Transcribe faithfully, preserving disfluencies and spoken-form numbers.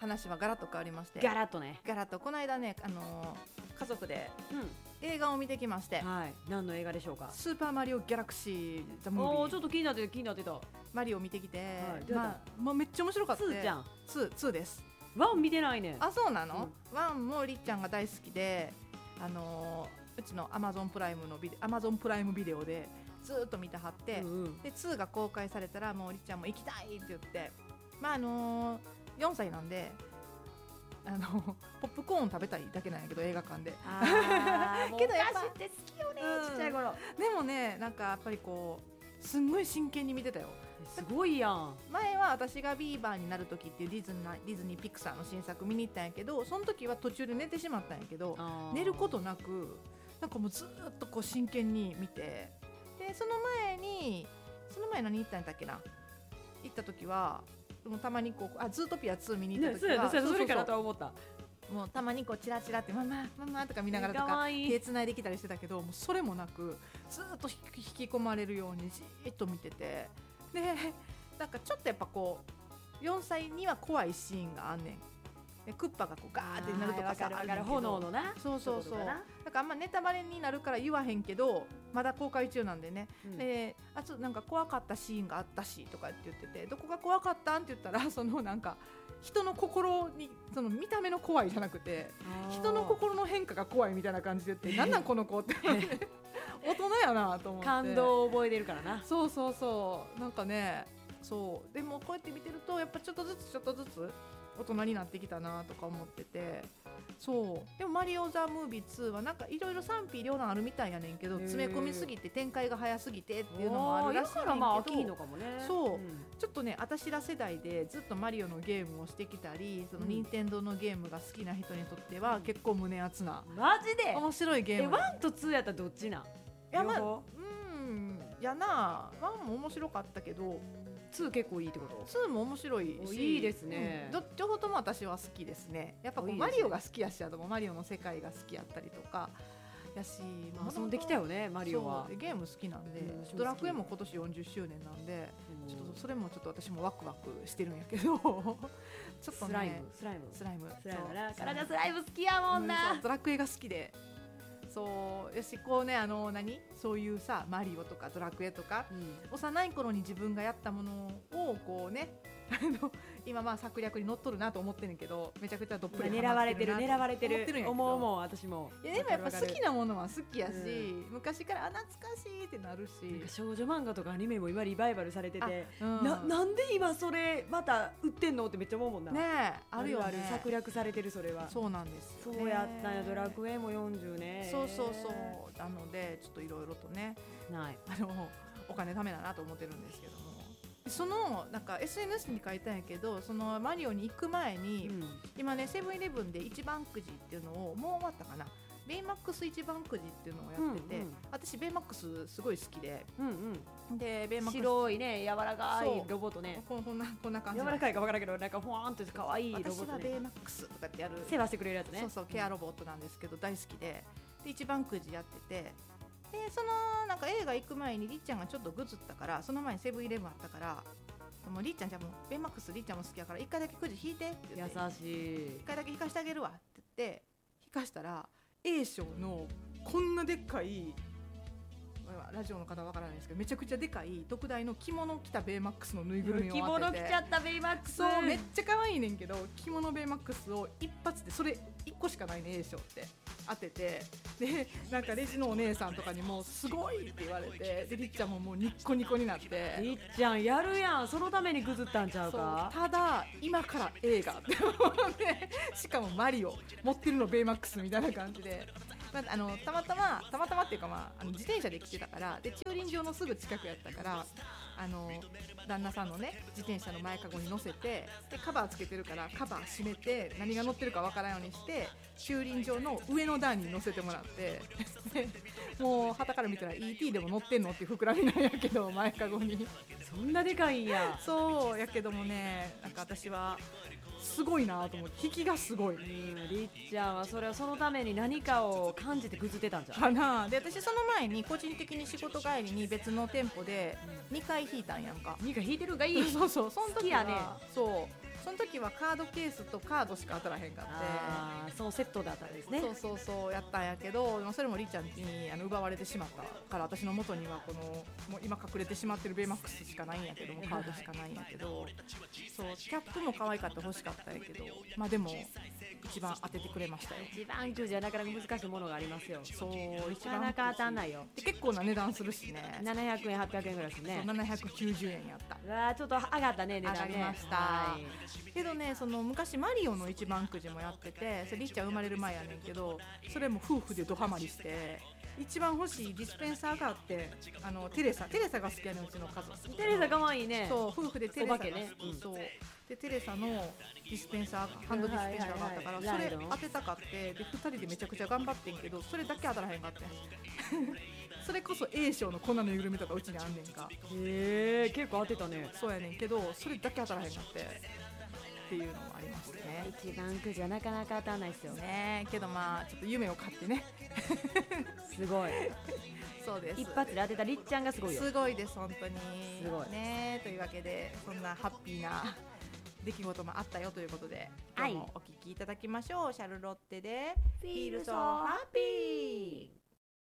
話はガラッと変わりまして、 ガラッとね、 ガラッとこの間ね、あのー、家族でうん映画を見てきまして、 はい、何の映画でしょうか。 スーパーマリオギャラクシーザムービー、 おーちょっと気になってる気になってた。 マリオ見てきて、 はいどうやったまあ、まあめっちゃ面白かった。 ツーじゃん。 ツー、ツーです。 ワン見てないね。 あ、そうなの、うん、ワンもりっちゃんが大好きで、あのー、うちのアマゾンプライムのビデアマゾンプライムビデオでずーっと見てはって、 うんうん、 でツーが公開されたらもうりっちゃんも行きたいって言って、まああのー、よんさいなんであのポップコーン食べたいだけなんやけど、映画館で。 あけどやっぱお菓子って好きよね、 うんちっちゃい頃。 でもね、なんかやっぱりこうすんごい真剣に見てたよ。 すごいやん。 前は私がビーバーになる時っていうディズニー、ディズニーピクサーの新作見に行ったんやけど、その時は途中で寝てしまったんやけど、寝ることなくなんかもうずっとこう真剣に見て、でその前にその前何行ったんだっけな、行った時はもうたまにこうあズートピアツー見に行った時は、 ね、それからとは思った。 もうたまにこうチラチラってママママとか見ながらとか手つないできたりしてたけど、もうそれもなくずっと引き込まれるようにじーっと見てて、でなんかちょっとやっぱこうよんさいには怖いシーンがあんねん。でクッパがこうガーってなるとかさ、 ある炎のな、 そうそうそう、だからあんまネタバレになるから言わへんけど、まだ公開中なんでね、うん、であとなんか怖かったシーンがあったしとかって言ってて、どこが怖かったんって言ったら、そのなんか人の心に、その見た目の怖いじゃなくて人の心の変化が怖いみたいな感じで言って、なんなんこの子って大人やなと思って、 感動を覚えてるからな。 そうそうそう、なんかね、そうでもこうやって見てるとやっぱちょっとずつちょっとずつ大人になってきたなとか思ってて、そうでもマリオザムービーツーはなんかいろいろ賛否両論あるみたいやねんけど、詰め込みすぎて展開が早すぎてっていうのもあるらしいねんけど、 からまあいいのかもね。 そう、 うん、 ちょっとね私ら世代でずっとマリオのゲームをしてきたり、その任天堂のゲームが好きな人にとっては結構胸熱な、 マジで面白いゲーム。 えワンとツーやったらどっちなん？いや、まあ、うんやな、ワンも面白かったけどツー結構いいってこと？ ツーも面白いし、 いいですね、 うん、ど両方とも私は好きですね。やっぱこうマリオが好きやし、あとマリオの世界が好きやったりとかやし、 まあ、遊んできたよねマリオは。 ゲーム好きなんで、 うん、 ドラクエも今年よんじゅっしゅうねんなんで、うん、ちょっとそれもちょっと私もワクワクしてるんやけどちょっとね、 スライムスライムスライムスライムな、体スライム好きやもんな、 うん、ドラクエが好きで、そうよし、こうね、あの何そういうさマリオとかドラクエとか、うん、幼い頃に自分がやったものをこうねあの今まあ策略に乗っとるなと思ってるけど、めちゃくちゃどっぷり狙われてる狙われてる思ってるんやけど、 思うもん私も。 いやでもやっぱ好きなものは好きやし、うん、昔からあ懐かしいってなるし、 なんか少女漫画とかアニメも今リバイバルされてて、 うん、 な, なんで今それまた売ってんのってめっちゃ思うもんな。 ねえ、あるよね、 あるある策略されてる。それはそうなんですよ、ね、 そうやったんや。ドラクエもよんじゅうね。 そうそうそうなのでちょっといろいろとね、 ないあのお金ためだなと思ってるんですけども、そのなんか エスエヌエス に書いたんやけど、そのマリオに行く前に、うん、今ねセブンイレブンで一番くじっていうのをもう終わったかな、ベイマックス一番くじっていうのをやってて、うんうん、私ベイマックスすごい好きで、うんうん、でベイマックス白いね柔らかいロボットね、 こんなこんな感じ、 柔らかいか分からんけどなんかフワーンと可愛いロボット、ね、 私はベイマックスとかってやる世話してくれるやつね。 そうそうケアロボットなんですけど、大好きで、で一番くじやってて、でそのなんか映画行く前にりっちゃんがちょっとぐずったから、その前にセブンイレブンあったから、もうりっちゃんじゃもうベイマックスりっちゃんも好きやから一回だけくじ引いてって言って、 優しい、 一回だけ引かしてあげるわって言って引かしたら A 賞のこんなでっかい、ラジオの方わからないですけどめちゃくちゃでかい特大の着物着たベイマックスのぬいぐるみを当てて、 着物着ちゃったベイマックス、 そうめっちゃ可愛いねんけど、着物ベイマックスを一発でそれいっこしかないね A 賞って当てて、でなんかレジのお姉さんとかにもすごいって言われて、でりっちゃんももうニッコニコになって、 りっちゃんやるやん、そのためにぐずったんちゃうか。 ただ今から映画って思ってしかもマリオ持ってるのベイマックスみたいな感じで、まあ、あのたまたまたまたまっていうか、まあ、あの自転車で来てたから、で駐輪場のすぐ近くやったから、あの旦那さんのね自転車の前かごに乗せて、でカバーつけてるからカバー閉めて何が乗ってるかわからんようにして駐輪場の上の段に乗せてもらってもう旗から見たら イーティー でも乗ってんのって膨らみなんやけど、前かごにそんなでかいんや。 そうやけどもね、なんか私はすごいなと思って、引きがすごい。 りっちゃんはそれはそのために何かを感じてぐずってたんじゃんかな。で私その前に個人的に仕事帰りに別の店舗でにかい引いたんやんか。 にかい引いてるんかいいそうそう、その時は好きやね。 そうその時はカードケースとカードしか当たらへんかってあーそのセットだったんですね。 そうそうそうやったんやけど、でもそれもりっちゃんにあの奪われてしまったから私の元にはこのもう今隠れてしまってるベイマックスしかないんやけどもカードしかないんやけどそうキャップも可愛かった欲しかったんやけどまあでも一番当ててくれましたよ。 一番くじはなかなか難しいものがありますよ。 そう一番なかなか当たんないよ。 で結構な値段するしねななひゃくえんはっぴゃくえんぐらいですね。 ななひゃくきゅうじゅうえんやったうわーちょっと上がったね値段ね。 上がりました、 はいけどねその昔マリオの一番くじもやっててそれりっちゃん生まれる前やねんけどそれも夫婦でドハマりして一番欲しいディスペンサーがあってあのテレサテレサが好きやねんうちの家族テレサかわいいね。 そう夫婦でテレサがお化けねうんそうでテレサのディスペンサーハンドディスペンサーがあったからはいはいはいそれ当てたかってでふたりでめちゃくちゃ頑張ってんけどそれだけ当たらへんかってんそれこそ A 賞の粉のぬいぐるみとかうちにあんねんかへえ結構当てたね。 そうやねんけどそれだけ当たらへんかってっていうのもありますね一番くじはなかなか当たんないですよ。 ねけどまあちょっと夢を買ってねすごい。 そうです一発で当てたりっちゃんがすごいよ。 すごいです本当にすごいねというわけでそんなハッピーな出来事もあったよということで今日もお聞きいただきましょう、シャルロッテで Feel so happy